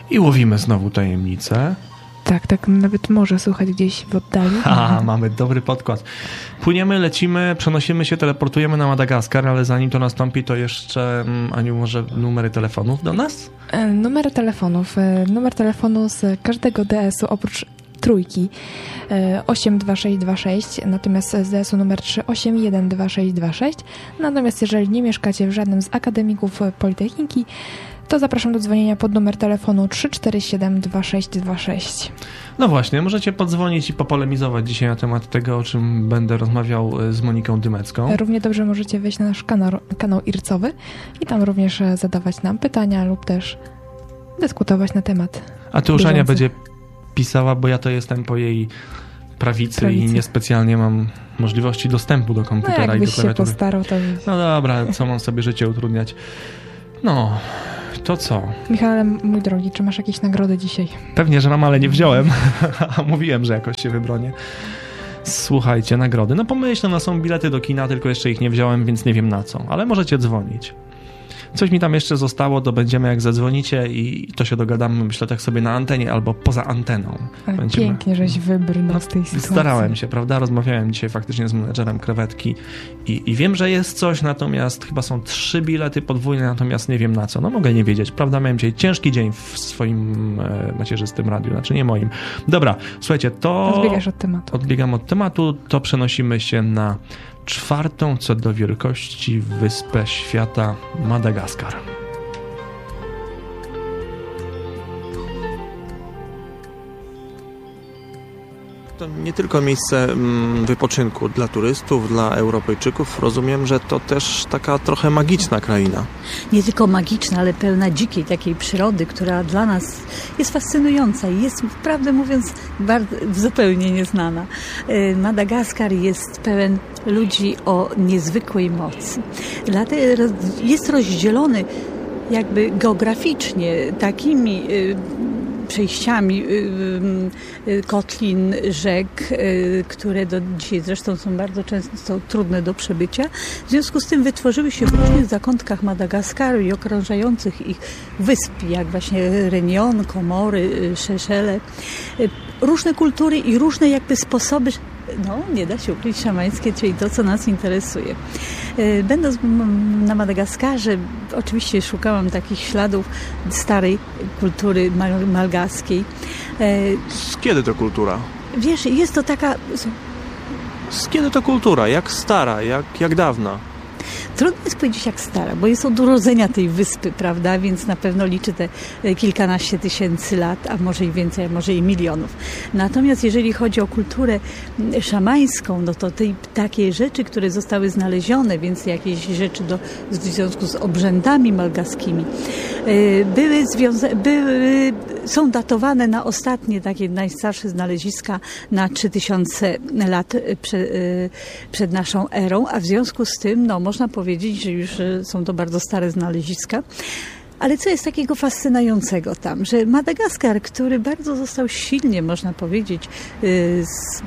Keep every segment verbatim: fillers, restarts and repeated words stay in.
I łowimy znowu tajemnicę. Tak, tak nawet może słychać gdzieś w oddali. A, mamy dobry podkład. Płyniemy, lecimy, przenosimy się, teleportujemy na Madagaskar, ale zanim to nastąpi, to jeszcze, Aniu, może numery telefonów do nas? E, numery telefonów. E, numer telefonu z każdego D S-u oprócz trójki e, osiem dwa sześć dwa sześć, natomiast z D S-u numer trzy osiem jeden dwa sześć dwa sześć. Natomiast jeżeli nie mieszkacie w żadnym z akademików Politechniki, to zapraszam do dzwonienia pod numer telefonu trzy cztery siedem dwa sześć dwa sześć. No właśnie, możecie podzwonić i popolemizować dzisiaj na temat tego, o czym będę rozmawiał z Moniką Dymecką. Równie dobrze możecie wejść na nasz kanał, kanał ircowy i tam również zadawać nam pytania lub też dyskutować na temat. A tu już Ania będzie pisała, bo ja to jestem po jej prawicy, prawicy. i niespecjalnie mam możliwości dostępu do komputera no, i do klawiatury. klawiatury. Się postarał, to... No dobra, co mam sobie życie utrudniać? No, to co? Michale, mój drogi, czy masz jakieś nagrody dzisiaj? Pewnie, że mam, ale nie wziąłem. Mówiłem, że jakoś się wybronię. Słuchajcie, nagrody. No pomyślę, no są bilety do kina, tylko jeszcze ich nie wziąłem, więc nie wiem na co. Ale możecie dzwonić. Coś mi tam jeszcze zostało, to będziemy jak zadzwonicie i to się dogadamy, myślę, tak sobie na antenie albo poza anteną. Ale będziemy... pięknie, żeś wybrnął no, z tej sytuacji. Starałem się, prawda? Rozmawiałem dzisiaj faktycznie z menedżerem krewetki i, i wiem, że jest coś, natomiast chyba są trzy bilety podwójne, natomiast nie wiem na co. No mogę nie wiedzieć, prawda? Miałem dzisiaj ciężki dzień w swoim e, macierzystym radiu, znaczy nie moim. Dobra, słuchajcie, to... Odbiegasz od tematu. Odbiegam od tematu, to przenosimy się na czwartą co do wielkości wyspę świata Madagaskar. To nie tylko miejsce wypoczynku dla turystów, dla Europejczyków. Rozumiem, że to też taka trochę magiczna kraina. Nie tylko magiczna, ale pełna dzikiej takiej przyrody, która dla nas jest fascynująca i jest, prawdę mówiąc, bardzo, zupełnie nieznana. Madagaskar jest pełen ludzi o niezwykłej mocy. Dlatego jest rozdzielony jakby geograficznie takimi przejściami kotlin, rzek, które do dzisiaj zresztą są bardzo często trudne do przebycia. W związku z tym wytworzyły się w różnych zakątkach Madagaskaru i okrążających ich wysp, jak właśnie Reunion, Komory, Szeszele, różne kultury i różne jakby sposoby, no nie da się ukryć, szamańskie, czyli to, co nas interesuje. Będąc na Madagaskarze, oczywiście szukałam takich śladów starej kultury malgaskiej. Z kiedy to kultura? Wiesz, jest to taka... Z kiedy to kultura? Jak stara? Jak, jak dawna? Trudno jest powiedzieć jak stara, bo jest od urodzenia tej wyspy, prawda, więc na pewno liczy te kilkanaście tysięcy lat, a może i więcej, a może i milionów. Natomiast jeżeli chodzi o kulturę szamańską, no to tej, takie rzeczy, które zostały znalezione, więc jakieś rzeczy do, w związku z obrzędami malgaskimi, były, związa- były są datowane na ostatnie, takie najstarsze znaleziska na trzy tysiące lat przed, przed naszą erą, a w związku z tym, no można powiedzieć, że już są to bardzo stare znaleziska. Ale co jest takiego fascynującego tam, że Madagaskar, który bardzo został silnie, można powiedzieć, z,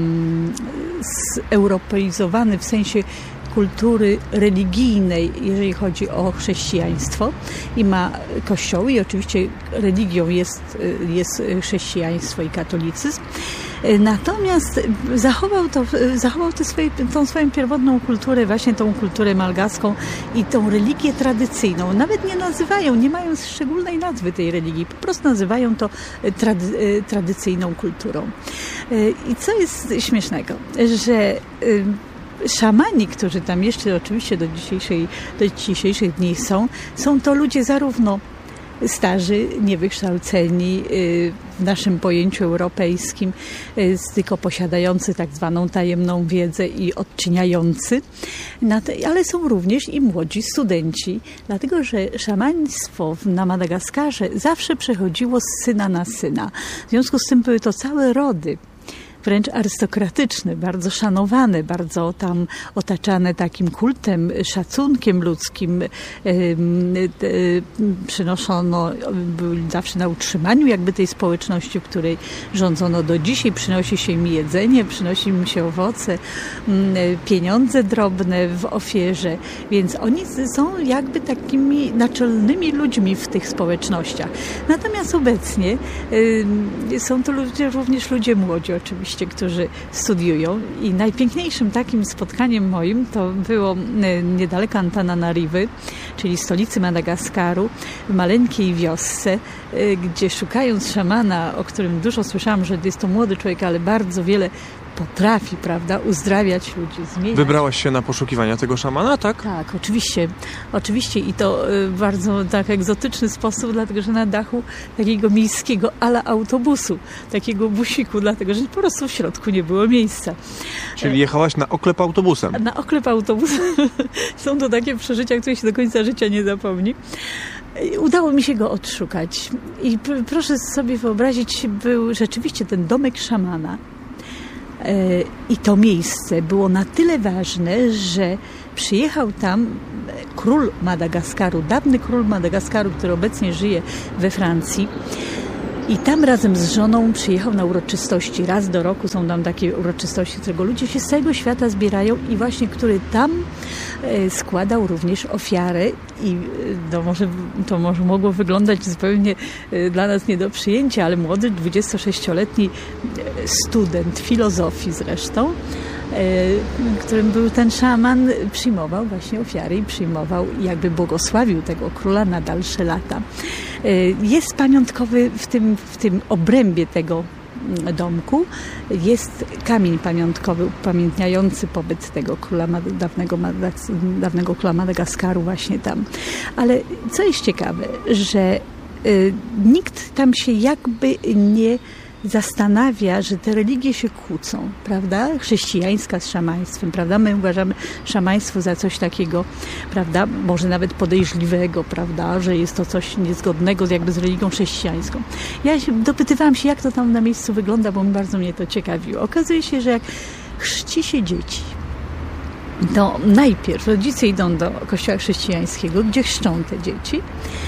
zeuropeizowany w sensie kultury religijnej, jeżeli chodzi o chrześcijaństwo i ma kościoły i oczywiście religią jest, jest chrześcijaństwo i katolicyzm. Natomiast zachował, to, zachował te swoje, tą swoją pierwotną kulturę, właśnie tą kulturę malgaską i tą religię tradycyjną. Nawet nie nazywają, nie mają szczególnej nazwy tej religii, po prostu nazywają to trady, tradycyjną kulturą. I co jest śmiesznego, że szamani, którzy tam jeszcze oczywiście do, dzisiejszej, do dzisiejszych dni są, są to ludzie zarówno starzy, niewykształceni w naszym pojęciu europejskim, tylko posiadający tak zwaną tajemną wiedzę i odczyniający, ale są również i młodzi studenci, dlatego że szamaństwo na Madagaskarze zawsze przechodziło z syna na syna. W związku z tym były to całe rody. wręcz arystokratyczne, bardzo szanowane, bardzo tam otaczane takim kultem, szacunkiem ludzkim. Przynoszono, byli zawsze na utrzymaniu jakby tej społeczności, w której rządzono do dzisiaj. Przynosi się im jedzenie, przynosi im się owoce, pieniądze drobne w ofierze, więc oni są jakby takimi naczelnymi ludźmi w tych społecznościach. Natomiast obecnie y, są to ludzie, również ludzie młodzi oczywiście, którzy studiują i najpiękniejszym takim spotkaniem moim to było y, niedaleko Antananariwy, czyli stolicy Madagaskaru, w maleńkiej wiosce, y, gdzie szukając szamana, o którym dużo słyszałam, że jest to młody człowiek, ale bardzo wiele potrafi, prawda, uzdrawiać ludzi, zmieniać. Wybrałaś się na poszukiwania tego szamana, tak? Tak, oczywiście. Oczywiście i to y, bardzo tak egzotyczny sposób, dlatego że na dachu takiego miejskiego ala autobusu, takiego busiku, dlatego że po prostu w środku nie było miejsca. Czyli jechałaś na oklep autobusem. Na oklep autobusem. Są to takie przeżycia, które się do końca życia nie zapomni. Udało mi się go odszukać. I pr- proszę sobie wyobrazić, był rzeczywiście ten domek szamana. I to miejsce było na tyle ważne, że przyjechał tam król Madagaskaru, dawny król Madagaskaru, który obecnie żyje we Francji. I tam razem z żoną przyjechał na uroczystości. Raz do roku są tam takie uroczystości, którego ludzie się z całego świata zbierają i właśnie który tam składał również ofiarę i no może, to może mogło wyglądać zupełnie dla nas nie do przyjęcia, ale młody, dwudziestosześcioletni student filozofii zresztą, którym był ten szaman, przyjmował właśnie ofiary i przyjmował i jakby błogosławił tego króla na dalsze lata. Jest pamiątkowy w tym, w tym obrębie tego domku, jest kamień pamiątkowy upamiętniający pobyt tego króla, dawnego, dawnego króla Madagaskaru właśnie tam. Ale co jest ciekawe, że y, nikt tam się jakby nie zastanawia, że te religie się kłócą, prawda? Chrześcijańska z szamaństwem, prawda? My uważamy szamaństwo za coś takiego, prawda? Może nawet podejrzliwego, prawda? Że jest to coś niezgodnego z, jakby z religią chrześcijańską. Ja się, dopytywałam się, jak to tam na miejscu wygląda, bo bardzo mnie to ciekawiło. Okazuje się, że jak chrzci się dzieci, to najpierw rodzice idą do kościoła chrześcijańskiego, gdzie chrzczą te dzieci,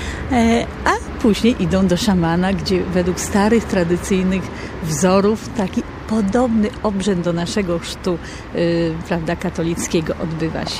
a później idą do szamana, gdzie według starych, tradycyjnych wzorów taki podobny obrzęd do naszego chrztu, yy, prawda, katolickiego odbywa się.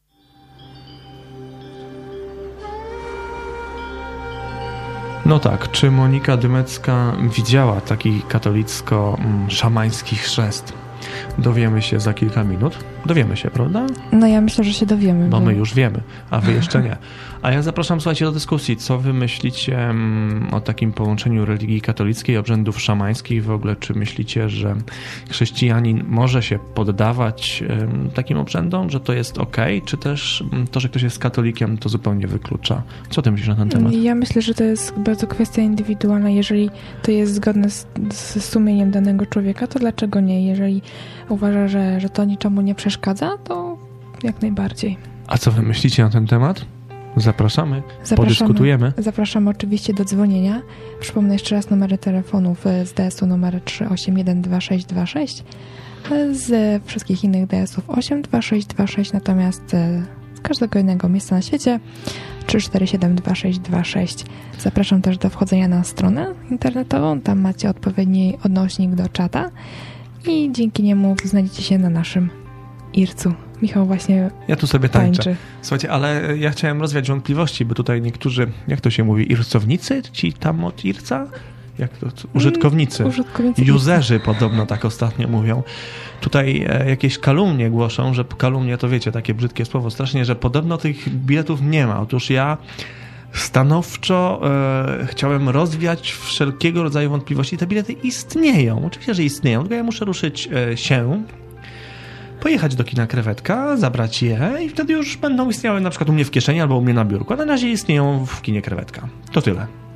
No tak, czy Monika Dymecka widziała taki katolicko-szamański chrzest? Dowiemy się za kilka minut. Dowiemy się, prawda? No ja myślę, że się dowiemy. Bo my już wiemy, a wy jeszcze nie. A ja zapraszam, słuchajcie, do dyskusji. Co wy myślicie um, o takim połączeniu religii katolickiej, obrzędów szamańskich? W ogóle, czy myślicie, że chrześcijanin może się poddawać um, takim obrzędom, że to jest okej? Okay? Czy też um, to, że ktoś jest katolikiem, to zupełnie wyklucza? Co ty myślisz na ten temat? Ja myślę, że to jest bardzo kwestia indywidualna. Jeżeli to jest zgodne z, z sumieniem danego człowieka, to dlaczego nie? Jeżeli uważa, że, że to niczemu nie przeszkadza, to jak najbardziej. A co wy myślicie na ten temat? Zapraszamy, zapraszamy podyskutujemy. Zapraszamy oczywiście do dzwonienia. Przypomnę jeszcze raz numery telefonów z D S u numer trzy osiem jeden dwa sześć dwa sześć, z wszystkich innych D S ów osiem dwa sześć dwa sześć, natomiast z każdego innego miejsca na świecie trzy cztery siedem dwa sześć dwa sześć. Zapraszam też do wchodzenia na stronę internetową. Tam macie odpowiedni odnośnik do czata i dzięki niemu znajdziecie się na naszym ircu. Michał właśnie Ja tu sobie tańczę. tańczy. Słuchajcie, ale ja chciałem rozwiać wątpliwości, bo tutaj niektórzy, jak to się mówi, ircownicy? Ci tam od irca? Jak to? Użytkownicy. Mm, użytkownicy. Userzy podobno tak ostatnio mówią. Tutaj e, jakieś kalumnie głoszą, że kalumnie to wiecie, takie brzydkie słowo strasznie, że podobno tych biletów nie ma. Otóż ja stanowczo e, chciałem rozwiać wszelkiego rodzaju wątpliwości. Te bilety istnieją. Oczywiście, że istnieją, tylko ja muszę ruszyć e, się, pojechać do kina Krewetka, zabrać je i wtedy już będą istniały na przykład u mnie w kieszeni albo u mnie na biurku. A na razie istnieją w kinie Krewetka. To tyle.